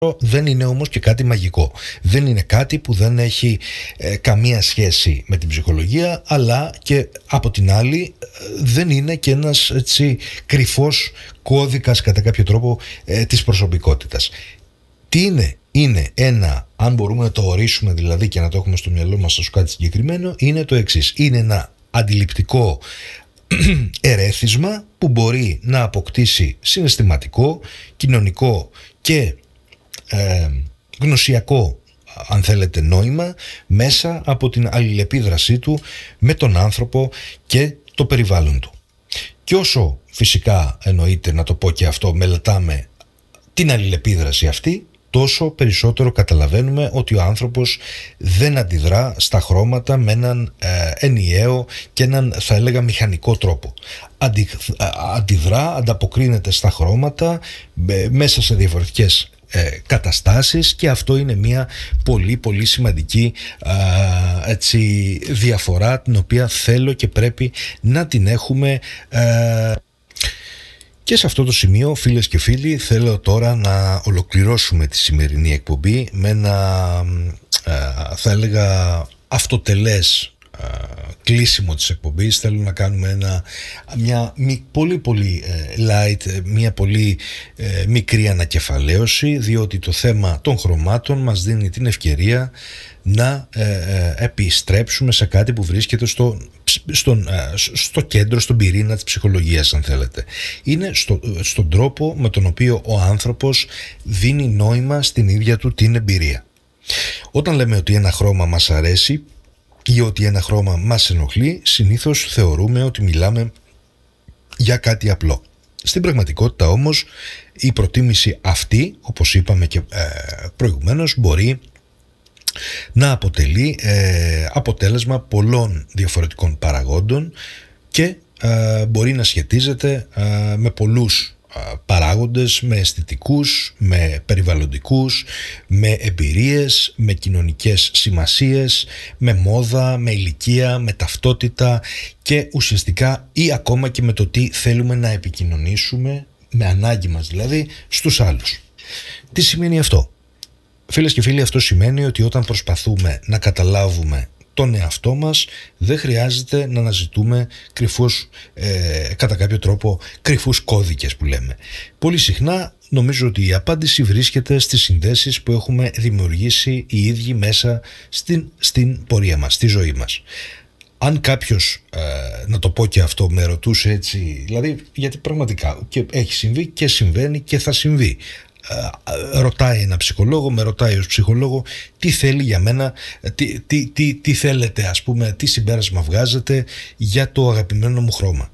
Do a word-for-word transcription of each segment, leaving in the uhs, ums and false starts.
δεν είναι όμως και κάτι μαγικό. Δεν είναι κάτι που δεν έχει ε, καμία σχέση με την ψυχολογία, αλλά και από την άλλη ε, δεν είναι και ένας έτσι κρυφός κώδικας κατά κάποιο τρόπο ε, της προσωπικότητας. Τι είναι? Είναι ένα, αν μπορούμε να το ορίσουμε δηλαδή και να το έχουμε στο μυαλό μας ως κάτι συγκεκριμένο, είναι το εξής. Είναι ένα αντιληπτικό ερέθισμα που μπορεί να αποκτήσει συναισθηματικό, κοινωνικό και ε, γνωσιακό, αν θέλετε, νόημα μέσα από την αλληλεπίδρασή του με τον άνθρωπο και το περιβάλλον του. Και όσο φυσικά, εννοείται να το πω και αυτό, μελετάμε την αλληλεπίδραση αυτή, τόσο περισσότερο καταλαβαίνουμε ότι ο άνθρωπος δεν αντιδρά στα χρώματα με έναν ε, ενιαίο και έναν, θα έλεγα, μηχανικό τρόπο. Αντι, ε, αντιδρά, ανταποκρίνεται στα χρώματα ε, μέσα σε διαφορετικές ε, καταστάσεις, και αυτό είναι μια πολύ πολύ σημαντική ε, έτσι, διαφορά, την οποία θέλω και πρέπει να την έχουμε. ε, Και σε αυτό το σημείο, φίλες και φίλοι, θέλω τώρα να ολοκληρώσουμε τη σημερινή εκπομπή με ένα, θα έλεγα, αυτοτελές κλείσιμο της εκπομπής. Θέλω να κάνουμε ένα, μια πολύ πολύ light, μια πολύ μικρή ανακεφαλαίωση, διότι το θέμα των χρωμάτων μας δίνει την ευκαιρία να επιστρέψουμε σε κάτι που βρίσκεται στο Στον, στο κέντρο, στον πυρήνα της ψυχολογίας, αν θέλετε. Είναι στο, στον τρόπο με τον οποίο ο άνθρωπος δίνει νόημα στην ίδια του την εμπειρία. Όταν λέμε ότι ένα χρώμα μας αρέσει ή ότι ένα χρώμα μας ενοχλεί, συνήθως θεωρούμε ότι μιλάμε για κάτι απλό. Στην πραγματικότητα όμως η προτίμηση αυτή, όπως είπαμε και ε, προηγουμένως, μπορεί να αποτελεί ε, αποτέλεσμα πολλών διαφορετικών παραγόντων και ε, μπορεί να σχετίζεται ε, με πολλούς ε, παράγοντες, με αισθητικούς, με περιβαλλοντικούς, με εμπειρίες, με κοινωνικές σημασίες, με μόδα, με ηλικία, με ταυτότητα και ουσιαστικά ή ακόμα και με το τι θέλουμε να επικοινωνήσουμε, με ανάγκη μας δηλαδή, στους άλλους. Τι σημαίνει αυτό? Φίλες και φίλοι, αυτό σημαίνει ότι όταν προσπαθούμε να καταλάβουμε τον εαυτό μας, δεν χρειάζεται να αναζητούμε κρυφούς, ε, κατά κάποιο τρόπο, κρυφούς κώδικες που λέμε. Πολύ συχνά νομίζω ότι η απάντηση βρίσκεται στις συνδέσεις που έχουμε δημιουργήσει οι ίδιοι μέσα στην, στην πορεία μας, στη ζωή μας. Αν κάποιος, ε, να το πω και αυτό, με ρωτούσε έτσι, δηλαδή γιατί πραγματικά και έχει συμβεί και συμβαίνει και θα συμβεί, ρωτάει ένα ψυχολόγο, με ρωτάει ως ψυχολόγο τι θέλει για μένα, τι, τι, τι, τι θέλετε, ας πούμε, τι συμπέρασμα βγάζετε για το αγαπημένο μου χρώμα.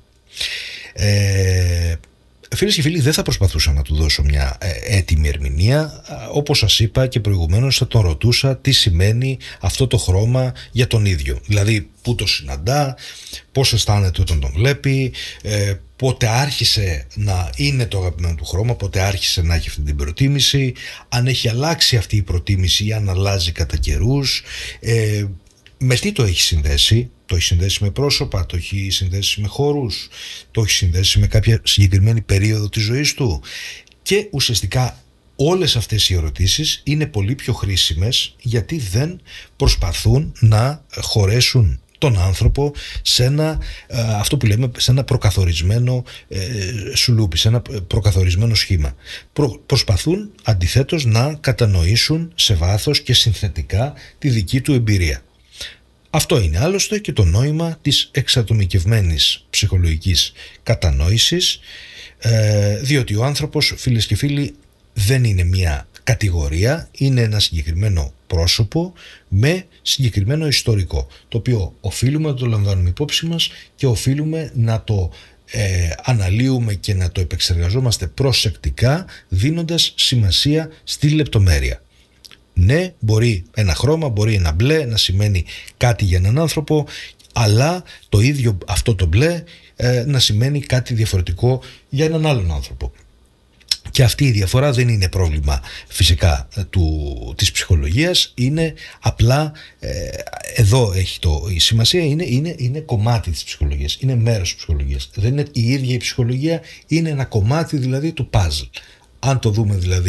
Ε, Φίλες και φίλοι, δεν θα προσπαθούσα να του δώσω μια ε, έτοιμη ερμηνεία. Όπως σας είπα και προηγουμένως, θα τον ρωτούσα τι σημαίνει αυτό το χρώμα για τον ίδιο. Δηλαδή, πού το συναντά, πώς αισθάνεται όταν τον βλέπει, ε, πότε άρχισε να είναι το αγαπημένο του χρώμα, πότε άρχισε να έχει αυτή την προτίμηση, αν έχει αλλάξει αυτή η προτίμηση ή αν αλλάζει κατά καιρούς, ε, με τι το έχει συνδέσει. Το έχει συνδέσει με πρόσωπα, το έχει συνδέσει με χώρους, το έχει συνδέσει με κάποια συγκεκριμένη περίοδο της ζωής του. Και ουσιαστικά όλες αυτές οι ερωτήσεις είναι πολύ πιο χρήσιμες, γιατί δεν προσπαθούν να χωρέσουν τον άνθρωπο σε ένα, αυτό που λέμε, σε ένα προκαθορισμένο ε, σουλούπι, σε ένα προκαθορισμένο σχήμα. Προ, προσπαθούν αντιθέτως να κατανοήσουν σε βάθος και συνθετικά τη δική του εμπειρία. Αυτό είναι άλλωστε και το νόημα της εξατομικευμένης ψυχολογικής κατανόησης, ε, διότι ο άνθρωπος, φίλες και φίλοι, δεν είναι μια κατηγορία, είναι ένα συγκεκριμένο πρόσωπο με συγκεκριμένο ιστορικό, το οποίο οφείλουμε να το λαμβάνουμε υπόψη μας και οφείλουμε να το ε, αναλύουμε και να το επεξεργαζόμαστε προσεκτικά, δίνοντας σημασία στη λεπτομέρεια. Ναι, μπορεί ένα χρώμα, μπορεί ένα μπλε να σημαίνει κάτι για έναν άνθρωπο, αλλά το ίδιο αυτό το μπλε ε, να σημαίνει κάτι διαφορετικό για έναν άλλον άνθρωπο. Και αυτή η διαφορά δεν είναι πρόβλημα φυσικά του, της ψυχολογίας, είναι απλά, ε, εδώ έχει το, η σημασία, είναι, είναι, είναι κομμάτι της ψυχολογίας, είναι μέρος της ψυχολογίας. Δεν είναι η ίδια η ψυχολογία, είναι ένα κομμάτι δηλαδή του puzzle. Αν το δούμε δηλαδή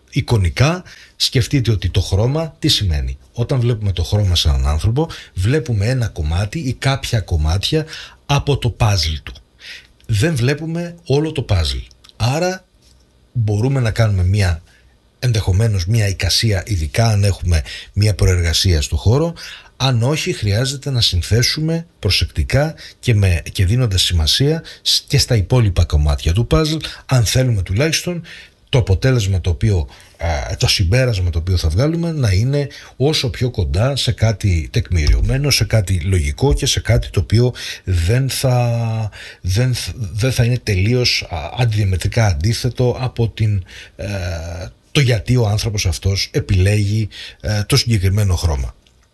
εικονικά σκεφτείτε ότι το χρώμα τι σημαίνει. Όταν βλέπουμε το χρώμα σε έναν άνθρωπο, βλέπουμε ένα κομμάτι ή κάποια κομμάτια από το παζλ του. Δεν βλέπουμε όλο το παζλ. Άρα μπορούμε να κάνουμε μια, ενδεχομένως μια εικασία, ειδικά αν έχουμε μια προεργασία στο χώρο. Αν όχι, χρειάζεται να συνθέσουμε προσεκτικά και, με, και δίνοντας σημασία και στα υπόλοιπα κομμάτια του παζλ, αν θέλουμε τουλάχιστον το αποτέλεσμα το οποίο, το συμπέρασμα το οποίο θα βγάλουμε να είναι όσο πιο κοντά σε κάτι τεκμηριωμένο, σε κάτι λογικό και σε κάτι το οποίο δεν θα, δεν, δεν θα είναι τελείως αντιδιαμετρικά αντίθετο από την, το γιατί ο άνθρωπος αυτός επιλέγει το συγκεκριμένο χρώμα.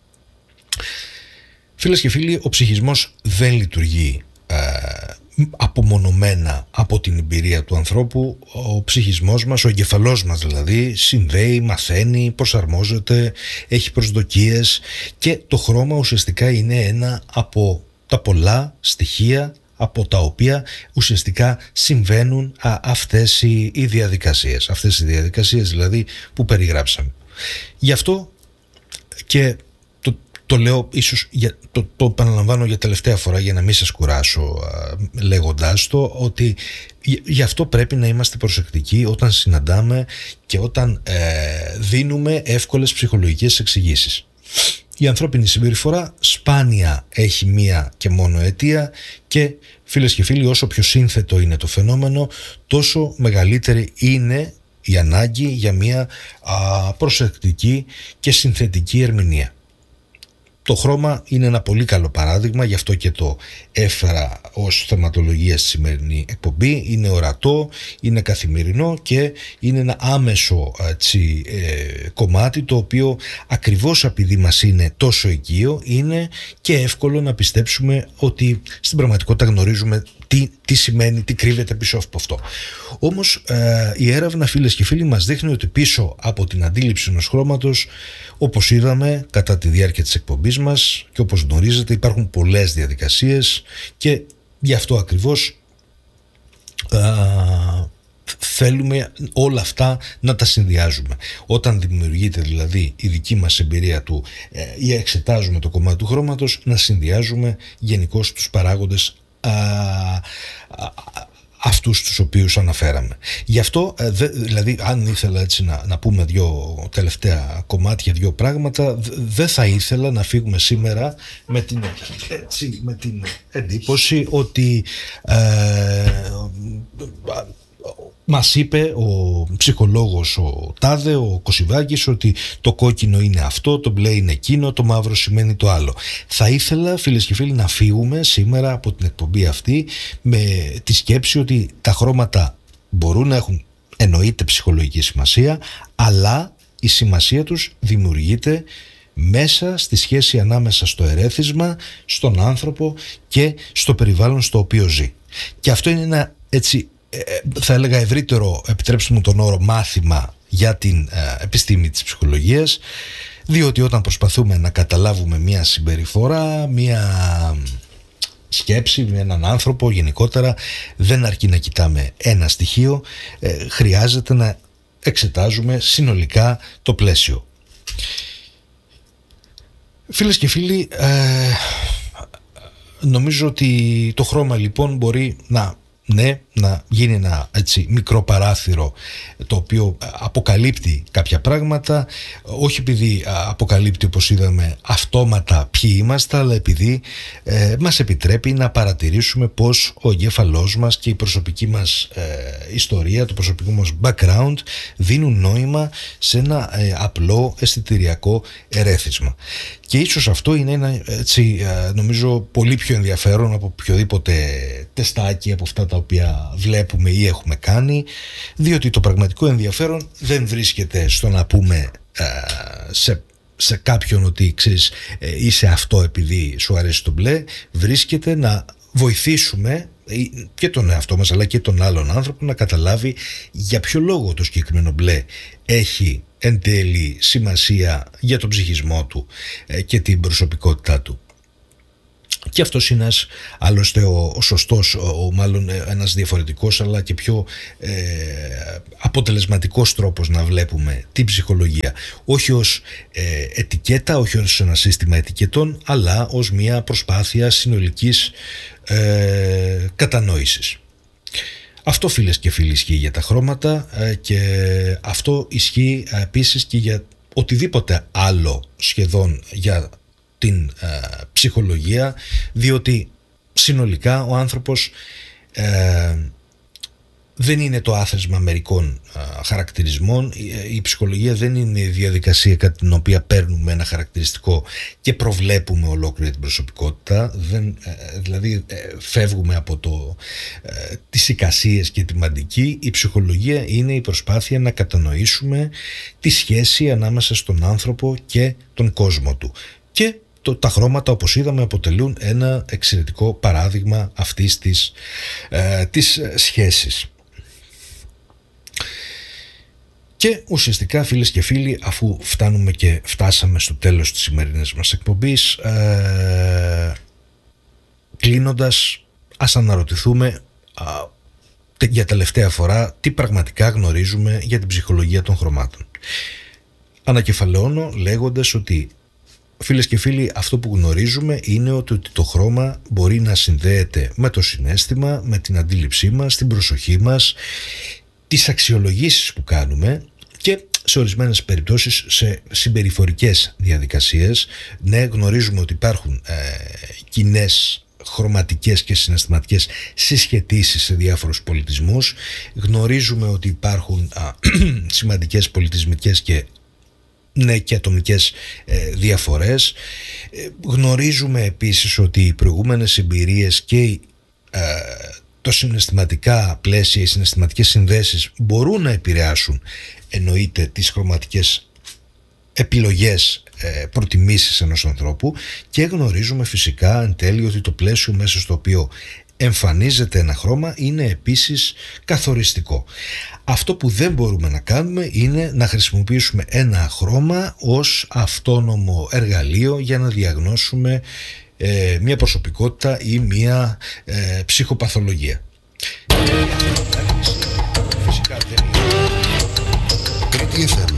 Φίλες και φίλοι, ο ψυχισμός δεν λειτουργεί ε, απομονωμένα από την εμπειρία του ανθρώπου. Ο ψυχισμός μας, ο εγκεφαλός μας δηλαδή, συνδέει, μαθαίνει, προσαρμόζεται, έχει προσδοκίες και το χρώμα ουσιαστικά είναι ένα από τα πολλά στοιχεία από τα οποία ουσιαστικά συμβαίνουν α, αυτές οι, οι διαδικασίες. Αυτές οι διαδικασίες δηλαδή που περιγράψαμε. Γι' αυτό και το λέω, ίσως για, το, το επαναλαμβάνω για τελευταία φορά για να μην σας κουράσω α, λέγοντάς το, ότι γι' αυτό πρέπει να είμαστε προσεκτικοί όταν συναντάμε και όταν ε, δίνουμε εύκολες ψυχολογικές εξηγήσεις. Η ανθρώπινη συμπεριφορά σπάνια έχει μία και μόνο αιτία και φίλες και φίλοι, όσο πιο σύνθετο είναι το φαινόμενο, τόσο μεγαλύτερη είναι η ανάγκη για μία α, προσεκτική και συνθετική ερμηνεία. Το χρώμα είναι ένα πολύ καλό παράδειγμα, γι' αυτό και το έφερα ως θεματολογία στη σημερινή εκπομπή. Είναι ορατό, είναι καθημερινό και είναι ένα άμεσο έτσι, ε, κομμάτι το οποίο ακριβώς επειδή μας είναι τόσο οικείο είναι και εύκολο να πιστέψουμε ότι στην πραγματικότητα γνωρίζουμε τι, τι σημαίνει, τι κρύβεται πίσω από αυτό. Όμως ε, η έρευνα, φίλες και φίλοι, μας δείχνει ότι πίσω από την αντίληψη ενός χρώματος, όπως είδαμε κατά τη διάρκεια της εκπομπής μας και όπως γνωρίζετε, υπάρχουν πολλές διαδικασίες και γι' αυτό ακριβώς α, θέλουμε όλα αυτά να τα συνδυάζουμε. Όταν δημιουργείται δηλαδή η δική μας εμπειρία του ε, ή εξετάζουμε το κομμάτι του χρώματος, να συνδυάζουμε γενικώς τους παράγοντες α, α, αυτούς τους οποίους αναφέραμε. Γι' αυτό, δηλαδή, αν ήθελα έτσι να, να πούμε δύο τελευταία κομμάτια, δύο πράγματα, δεν θα ήθελα να φύγουμε σήμερα με την, έτσι, με την εντύπωση ότι ε, μας είπε ο ψυχολόγος ο Τάδε, ο Κωσιβάκης, ότι το κόκκινο είναι αυτό, το μπλε είναι εκείνο, το μαύρο σημαίνει το άλλο. Θα ήθελα, φίλες και φίλοι, να φύγουμε σήμερα από την εκπομπή αυτή με τη σκέψη ότι τα χρώματα μπορούν να έχουν, εννοείται, ψυχολογική σημασία, αλλά η σημασία τους δημιουργείται μέσα στη σχέση ανάμεσα στο ερέθισμα, στον άνθρωπο και στο περιβάλλον στο οποίο ζει. Και αυτό είναι ένα, έτσι, θα έλεγα ευρύτερο, επιτρέψτε μου τον όρο, μάθημα για την ε, επιστήμη της ψυχολογίας, διότι όταν προσπαθούμε να καταλάβουμε μια συμπεριφορά, μια σκέψη με έναν άνθρωπο γενικότερα, δεν αρκεί να κοιτάμε ένα στοιχείο, ε, χρειάζεται να εξετάζουμε συνολικά το πλαίσιο. Φίλες και φίλοι, ε, νομίζω ότι το χρώμα λοιπόν μπορεί να Ναι, να γίνει ένα έτσι μικρό παράθυρο το οποίο αποκαλύπτει κάποια πράγματα, όχι επειδή αποκαλύπτει, όπως είδαμε, αυτόματα ποιοι είμαστε, αλλά επειδή ε, μας επιτρέπει να παρατηρήσουμε πως ο εγκέφαλός μας και η προσωπική μας ε, ιστορία, το προσωπικό μας background δίνουν νόημα σε ένα ε, απλό αισθητηριακό ερέθισμα. Και ίσως αυτό είναι ένα, έτσι, νομίζω, πολύ πιο ενδιαφέρον από οποιοδήποτε τεστάκι από αυτά τα οποία βλέπουμε ή έχουμε κάνει, διότι το πραγματικό ενδιαφέρον δεν βρίσκεται στο να πούμε σε, σε κάποιον ότι ξέρεις, είσαι αυτό επειδή σου αρέσει το μπλε, βρίσκεται να βοηθήσουμε και τον εαυτό μας αλλά και τον άλλον άνθρωπο να καταλάβει για ποιο λόγο το συγκεκριμένο μπλε έχει εν τέλει σημασία για τον ψυχισμό του και την προσωπικότητά του. Και αυτός είναι ένας, άλλωστε ο, ο σωστός, ο, ο, μάλλον ένας διαφορετικός αλλά και πιο ε, αποτελεσματικός τρόπος να βλέπουμε την ψυχολογία. Όχι ως ε, ετικέτα, όχι ως ένα σύστημα ετικετών, αλλά ως μια προσπάθεια συνολικής ε, κατανόησης. Αυτό, φίλες και φίλοι, ισχύει για τα χρώματα ε, και αυτό ισχύει ε, επίσης και για οτιδήποτε άλλο σχεδόν για την ε, ψυχολογία, διότι συνολικά ο άνθρωπος ε, δεν είναι το άθροισμα μερικών ε, χαρακτηρισμών. Η, η ψυχολογία δεν είναι η διαδικασία κατά την οποία παίρνουμε ένα χαρακτηριστικό και προβλέπουμε ολόκληρη την προσωπικότητα. Δεν, ε, δηλαδή ε, φεύγουμε από το, ε, τις εικασίες και τη μαντική. Η ψυχολογία είναι η προσπάθεια να κατανοήσουμε τη σχέση ανάμεσα στον άνθρωπο και τον κόσμο του. Και το, τα χρώματα, όπως είδαμε, αποτελούν ένα εξαιρετικό παράδειγμα αυτής της, ε, της σχέσης. Και ουσιαστικά, φίλες και φίλοι, αφού φτάνουμε και φτάσαμε στο τέλος της σημερινής μας εκπομπής, ε, κλείνοντας, ας αναρωτηθούμε α, για τελευταία φορά τι πραγματικά γνωρίζουμε για την ψυχολογία των χρωμάτων. Ανακεφαλαιώνω λέγοντας ότι, φίλες και φίλοι, αυτό που γνωρίζουμε είναι ότι το χρώμα μπορεί να συνδέεται με το συναίσθημα, με την αντίληψή μας, την προσοχή μας, τις αξιολογήσεις που κάνουμε και σε ορισμένες περιπτώσεις σε συμπεριφορικές διαδικασίες. Ναι, γνωρίζουμε ότι υπάρχουν ε, κοινές χρωματικές και συναισθηματικές συσχετήσεις σε διάφορους πολιτισμούς. Γνωρίζουμε ότι υπάρχουν α, σημαντικές πολιτισμικές και ναι και ατομικές ε, διαφορές. Ε, γνωρίζουμε επίσης ότι οι προηγούμενες εμπειρίες και ε, το συναισθηματικά πλαίσια, οι συναισθηματικές συνδέσεις μπορούν να επηρεάσουν, εννοείται, τις χρωματικές επιλογές, ε, προτιμήσεις ενός ανθρώπου, και γνωρίζουμε φυσικά εν τέλει ότι το πλαίσιο μέσα στο οποίο εμφανίζεται ένα χρώμα είναι επίσης καθοριστικό. Αυτό που δεν μπορούμε να κάνουμε είναι να χρησιμοποιήσουμε ένα χρώμα ως αυτόνομο εργαλείο για να διαγνώσουμε ε, μια προσωπικότητα ή μια ε, ψυχοπαθολογία. Φυσικά δεν είναι. Κρήτη εφ εμ.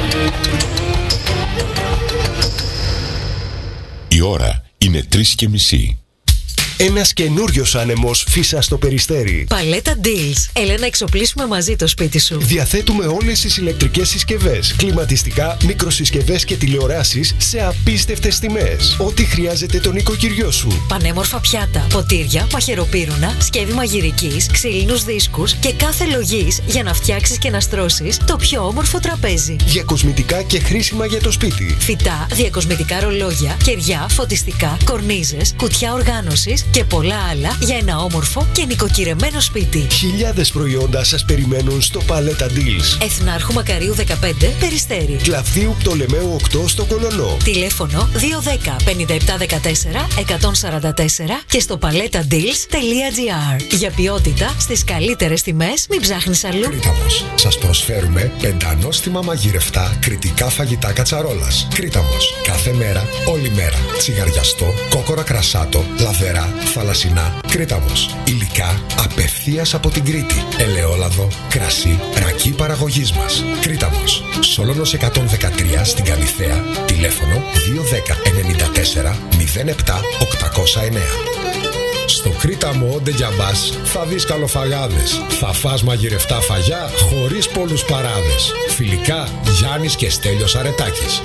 Η ώρα είναι τρεις και μισή. Ένας καινούριος άνεμος φύσα στο Περιστέρι. Παλέτα Deals. Έλα να εξοπλίσουμε μαζί το σπίτι σου. Διαθέτουμε όλες τις ηλεκτρικές συσκευές, κλιματιστικά, μικροσυσκευές και τηλεοράσεις σε απίστευτες τιμές. Ό,τι χρειάζεται το νοικοκυριό σου. Πανέμορφα πιάτα, ποτήρια, μαχαιροπύρουνα, σκεύη μαγειρικής, ξύλινους δίσκους και κάθε λογής για να φτιάξεις και να στρώσεις το πιο όμορφο τραπέζι. Διακοσμητικά και χρήσιμα για το σπίτι. Φυτά, διακοσμητικά ρολόγια, κεριά, φωτιστικά, κορνίζες, κουτιά οργάνωσης και πολλά άλλα για ένα όμορφο και νοικοκυρεμένο σπίτι. Χιλιάδες προϊόντα σας περιμένουν στο Παλέτα Deals. Εθνάρχου Μακαρίου δεκαπέντε, Περιστέρι. Κλαβδίου Πτολεμαίου οκτώ στο Κολωνό. Τηλέφωνο δύο ένα μηδέν πέντε επτά ένα τέσσερα εκατόν σαράντα τέσσερα και στο παλέτα deals τελεία τζι άρ. Για ποιότητα στις καλύτερες τιμές, μην ψάχνεις αλλού. Κρήταμος. Σας προσφέρουμε πεντανόστιμα μαγειρευτά κρητικά φαγητά κατσαρόλας. Κρήταμος. Κάθε μέρα, όλη μέρα. Τσιγαριαστό, κόκορα κρασάτο, λαδερά, θαλασσινά. Κρήταμος. Υλικά απευθείας από την Κρήτη. Ελαιόλαδο, κρασί, ρακί παραγωγής μας. Κρήταμος. Σόλωνος εκατόν δεκατρία στην Καλιθέα. Τηλέφωνο δύο ένα μηδέν εννιά τέσσερα μηδέν επτά οκτακόσια εννέα. Στο Κρήταμο Όντε Γιαμπάς θα δεις καλοφαγάδες. Θα φας μαγειρευτά φαγιά χωρίς πολλούς παράδες. Φιλικά, Γιάννης και Στέλιος Αρετάκης.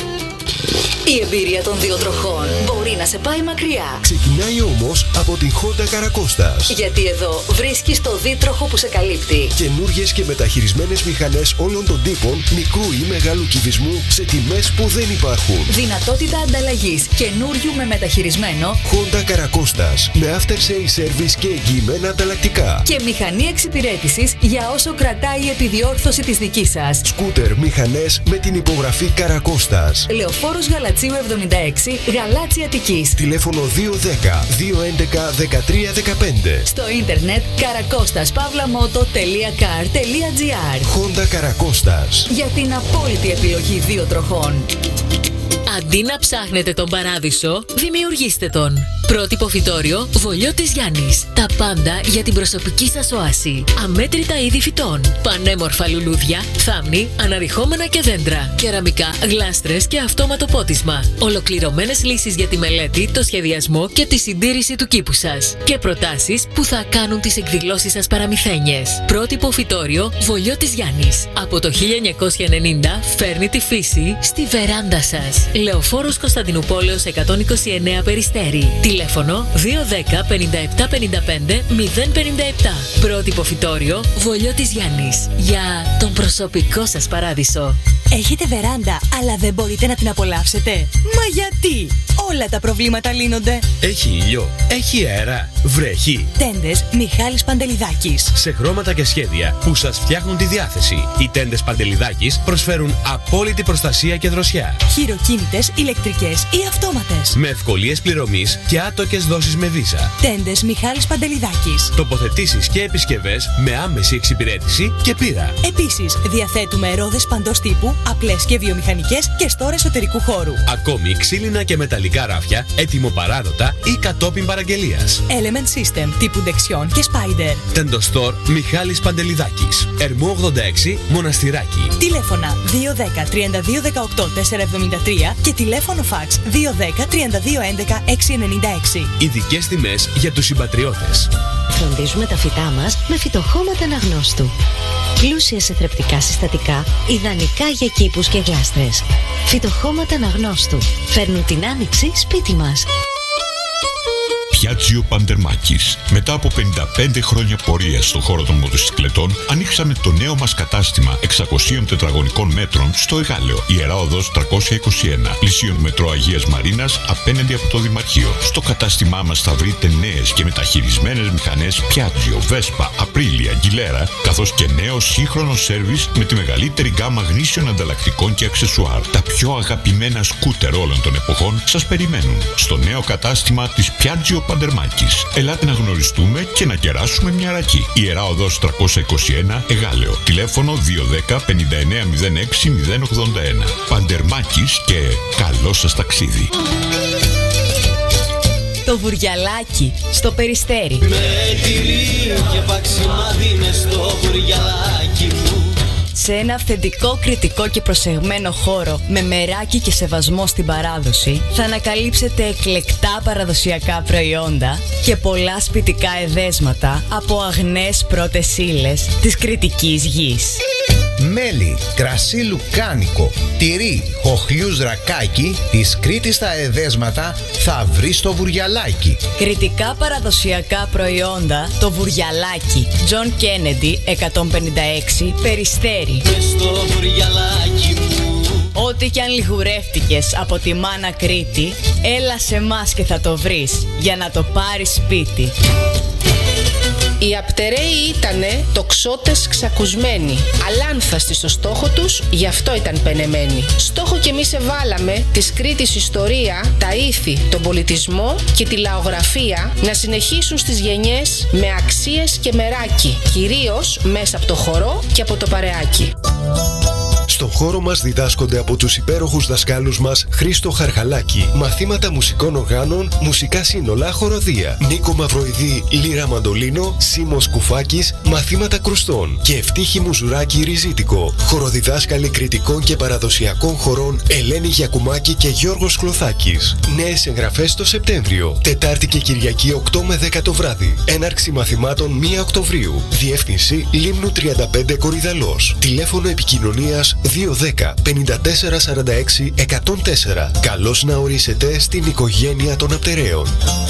Η εμπειρία των δύο τροχών μπορεί να σε πάει μακριά. Ξεκινάει όμως από την Honda Καρακώστας. Γιατί εδώ βρίσκεις το δίτροχο που σε καλύπτει. Καινούργιες και μεταχειρισμένες μηχανές όλων των τύπων, μικρού ή μεγάλου κυβισμού, σε τιμές που δεν υπάρχουν. Δυνατότητα ανταλλαγής καινούριου με μεταχειρισμένο. Honda Καρακώστας, με after sale service και εγγυημένα ανταλλακτικά. Και μηχανή εξυπηρέτησης για όσο κρατάει η επιδιόρθωση της δικής σας. Σκούτερ μηχανές με την υπογραφή Καρακώστας. Λεωφόρος Γαλατσίου εβδομήντα έξι, Γαλάτσι Αττικής. Τηλέφωνο δύο ένα μηδέν δύο ένα ένα δεκατρία δεκαπέντε. Στο ίντερνετ καρακώστας παύλα μότο τελεία καρ τελεία τζι άρ. Honda Καρακώστας. Για την απόλυτη επιλογή δύο τροχών. Αντί να ψάχνετε τον παράδεισο, δημιουργήστε τον. Πρότυπο φυτόριο Βολιώτης Γιάννης. Τα πάντα για την προσωπική σας οάση. Αμέτρητα είδη φυτών. Πανέμορφα λουλούδια, θάμνη, αναρριχόμενα και δέντρα. Κεραμικά, γλάστρες και αυτόματο πότισμα. Ολοκληρωμένες λύσεις για τη μελέτη, το σχεδιασμό και τη συντήρηση του κήπου σας. Και προτάσεις που θα κάνουν τις εκδηλώσεις σας παραμυθένιες. Πρότυπο φυτόριο Βολιώτης Γιάννης. Από το χίλια εννιακόσια ενενήντα φέρνει τη φύση στη βεράντα σας. Λεωφόρος Κωνσταντινουπόλεως εκατόν είκοσι εννέα Περιστέρι. Τηλέφωνο δύο ένα μηδέν πέντε επτά πέντε πέντε μηδέν πέντε επτά. Πρότυπο φυτόριο Βολιώτης Γιάννης. Για τον προσωπικό σας παράδεισο. Έχετε βεράντα, αλλά δεν μπορείτε να την απολαύσετε? Μα γιατί? Όλα τα προβλήματα λύνονται. Έχει ήλιο, έχει αέρα, βρέχει. Τέντες Μιχάλης Παντελιδάκης. Σε χρώματα και σχέδια που σας φτιάχνουν τη διάθεση. Οι τέντες Παντελιδάκης προσφέρουν απόλυτη προστασία και δροσιά. Χειροκίνητες, ηλεκτρικές ή αυτόματες. Με ευκολίες πληρωμής και άτοκες δόσεις με Visa. Τέντες Μιχάλης Παντελιδάκης. Τοποθετήσεις και επισκευές με άμεση εξυπηρέτηση και πείρα. Επίσης, διαθέτουμε ρόδες παντός τύπου, απλές και βιομηχανικές και στόρ εσωτερικού χώρου. Ακόμη ξύλινα και μεταλλικά ράφια, έτοιμο παράδοτα ή κατόπιν παραγγελίας. Element System τύπου Dexion και Spider. Τεντοστόρ Μιχάλης Παντελιδάκης. Ερμού ογδόντα έξι, Μοναστηράκι. Τηλέφωνα δύο ένα μηδέν τρία δύο ένα οκτώ τέσσερα εβδομήντα τρία και τηλέφωνο φαξ δύο ένα μηδέν τρία δύο ένα ένα έξι εννιά έξι. Ειδικές τιμές για τους συμπατριώτες. Φροντίζουμε τα φυτά μας με φυτοχώματα αναγνώστου. Πλούσια σε θρεπτικά συστατικά, ιδανικά για κήπους και γλάστρες. Φυτοχώματα αναγνώστου. Φέρνουν την άνοιξη σπίτι μας. Πιάτζιο Παντερμάκης. Μετά από πενήντα πέντε χρόνια πορείας στον χώρο των μοτοσυκλετών, ανοίξαμε το νέο μας κατάστημα εξακοσίων τετραγωνικών μέτρων στο Εγάλεο, Ιερά Οδός τριακόσια είκοσι ένα, πλησίον μετρό Αγίας Μαρίνας, απέναντι από το Δημαρχείο. Στο κατάστημά μας θα βρείτε νέες και μεταχειρισμένες μηχανές Πιάτζιο, Βέσπα, Απρίλια, Γκιλέρα, καθώς και νέο σύγχρονο σέρβις με τη μεγαλύτερη γκάμα γνήσιων ανταλλακτικών και αξεσουάρ. Τα πιο αγαπημένα σκούτερ όλων των εποχών σας περιμένουν στο νέο κατάστημα της Πιάτζιο Παντερμάκης. Ελάτε να γνωριστούμε και να κεράσουμε μια ρακή. Ιερά Οδός τριακόσια είκοσι ένα, Εγάλεο. Τηλέφωνο δύο ένα μηδέν πέντε εννέα μηδέν έξι μηδέν ογδόντα ένα. Παντερμάκης και καλό σας ταξίδι. Το Βουριαλάκι στο Περιστέρι. Με τυρί και παξιμάδι μες στο βουριαλάκι μου. Σε ένα αυθεντικό, κριτικό και προσεγμένο χώρο με μεράκι και σεβασμό στην παράδοση θα ανακαλύψετε εκλεκτά παραδοσιακά προϊόντα και πολλά σπιτικά εδέσματα από αγνές πρώτες ύλες της κρητικής γης. Μέλι, κρασί λουκάνικο, τυρί, χοχλιούς ρακάκι, της Κρήτης τα εδέσματα θα βρεις στο Βουριαλάκι. Κρητικά παραδοσιακά προϊόντα, το Βουριαλάκι. John Kennedy εκατόν πενήντα έξι, Περιστέρι. Μες στο βουριαλάκι μου. Ό,τι κι αν λιγουρεύτηκες από τη μάνα Κρήτη, έλα σε μας και θα το βρεις για να το πάρεις σπίτι. Οι Απτεραίοι ήτανε τοξότες ξακουσμένοι, αλάνθαστοι στο στόχο τους, γι' αυτό ήταν πενεμένοι. Στόχο κι εμείς εβάλαμε της Κρήτης ιστορία, τα ήθη, τον πολιτισμό και τη λαογραφία να συνεχίσουν στις γενιές με αξίες και μεράκι, κυρίως μέσα από το χορό και από το παρεάκι. Στον χώρο μας διδάσκονται από τους υπέροχους δασκάλους μας Χρήστο Χαρχαλάκη μαθήματα μουσικών οργάνων, μουσικά σύνολα, χοροδία. Νίκο Μαυροειδή, λύρα μαντολίνο, Σίμος Κουφάκης, μαθήματα κρουστών και Ευτύχη Μουζουράκη ριζίτικο. Χοροδιδάσκαλοι κριτικών και παραδοσιακών χορών Ελένη Γιακουμάκη και Γιώργος Κλωθάκης. Νέες εγγραφές το Σεπτέμβριο. Τετάρτη και Κυριακή οκτώ με δέκα το βράδυ. Έναρξη μαθημάτων πρώτη Οκτωβρίου. Διεύθυνση Λίμνου τριάντα πέντε Κορυδαλός. Τηλέφωνο επικοινωνίας δύο ένα μηδέν πέντε τέσσερα τέσσερα έξι εκατόν τέσσερα. Καλώς να ορίσετε στην οικογένεια των Απτεραίων.